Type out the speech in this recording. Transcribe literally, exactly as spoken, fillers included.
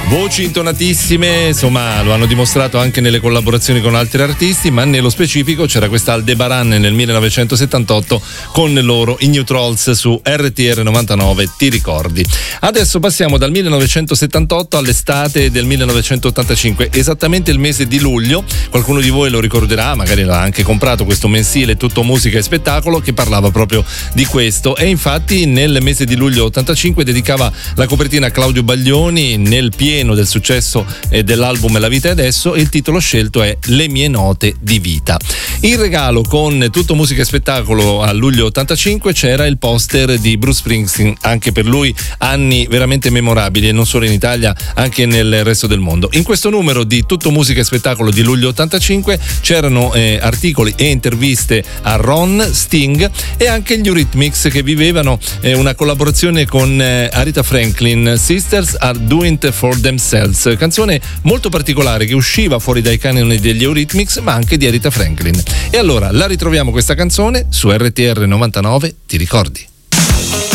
Voci intonatissime, insomma, lo hanno dimostrato anche nelle collaborazioni con altri artisti, ma nello specifico c'era questa Aldebaran nel millenovecentosettantotto con loro i New Trolls su R T R novantanove, ti ricordi? Adesso passiamo dal millenovecentosettantotto all'estate del millenovecentottantacinque, esattamente il mese di luglio. Qualcuno di voi lo ricorderà, magari l'ha anche comprato questo mensile Tutto Musica e Spettacolo che parlava proprio di questo, e infatti nel mese di luglio ottantacinque dedicava la copertina a Claudio Baglioni nel pieno del successo dell'album La vita è adesso, e il titolo scelto è Le mie note di vita. In regalo con Tutto Musica e Spettacolo a luglio ottantacinque c'era il poster di Bruce Springsteen, anche per lui anni veramente memorabili, e non solo in Italia, anche nel resto del mondo. In questo numero di Tutto Musica e Spettacolo di luglio ottantacinque c'erano eh, articoli e interviste a Ron, Sting e anche gli Eurythmics, che vivevano eh, una collaborazione con eh, Aretha Franklin, Sisters Are Doing It For Themselves, canzone molto particolare che usciva fuori dai canoni degli Eurythmics ma anche di Aretha Franklin. E allora la ritroviamo questa canzone su R T R novantanove, ti ricordi?